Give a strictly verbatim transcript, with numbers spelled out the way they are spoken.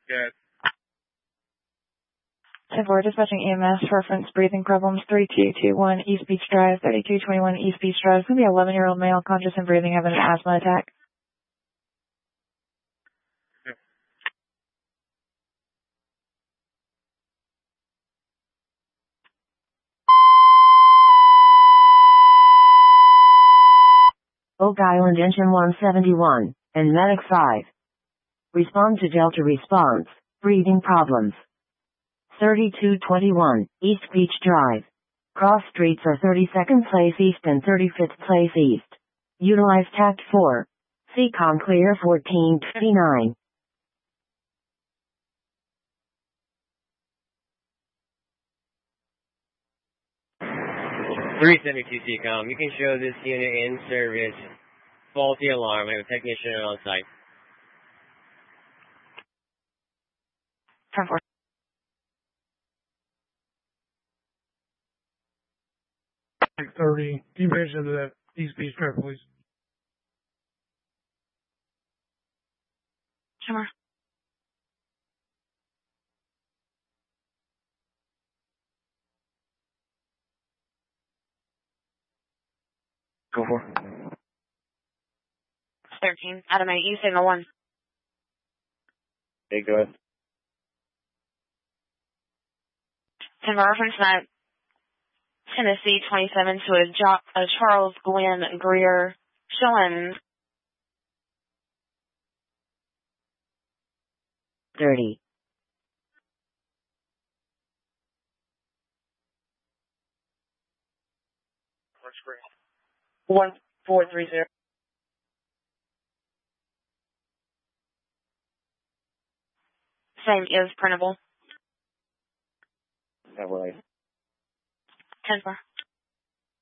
Good. ten four, dispatching E M S, reference breathing problems, three two two one East Beach Drive, thirty-two twenty-one East Beach Drive. It's going to be an eleven-year-old male, conscious and breathing, having an asthma attack. Yep. Oak Island Engine one seventy-one, and Medic five. Respond to Delta response, breathing problems. thirty-two twenty-one, East Beach Drive. Cross streets are thirty-second Place East and thirty-fifth Place East. Utilize Tact four. C COM clear fourteen twenty-nine. three seventy-two C COM, you can show this unit in service. Faulty alarm. I have a technician on site. ten four. thirty. Can you mention that East Beach Drive, please? Sure. Go for it. thirteen. Adam eight, you signal one. Okay, go ahead. ten four, reference that Tennessee twenty-seven to a, jo- a Charles Glenn Greer, showing thirty. one four three zero. Same is printable. That way. ten four.